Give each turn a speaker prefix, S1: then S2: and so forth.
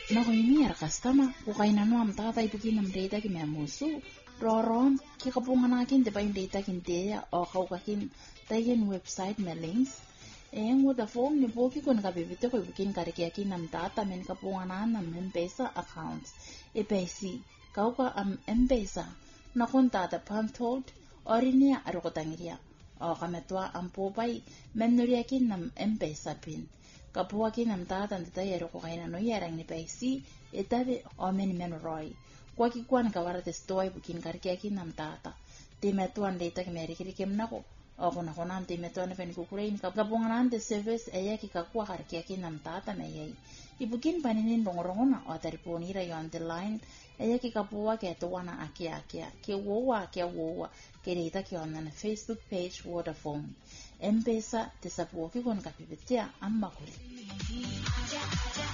S1: na ko yumi customer ko kaina no am tata ipukin nam data ki memusu roron ki kapungan akin de pa yung data kin dia o kaukakin tayen website me links ngo da form ni boki ko nakabibite ko ipukin kariki nam data men kapungan nam M-Pesa accounts e pesi kauka am M-Pesa na konta da pantold orinia arokotangiria o kametwa am popai menuria kin nam M-Pesa pin kapua kin nam tata ndita yero ko kaina no yarang ni pesi etade o men roi kwa kikuan kawara te stoi bukin karkia kin nam tata te metuan data ki meri kiri kem nako o kona kona te metuan fen kukurein kapungan ante service eya ki kakua karkia kin nam tata na yei ibukin paninin bongorongona o tariponira yo on the line eya ki kapua ke tuana akia ke wowa ke data ki on na Facebook page Vodafone M-Pesa te sapuo ki kon kapipetia amma kuri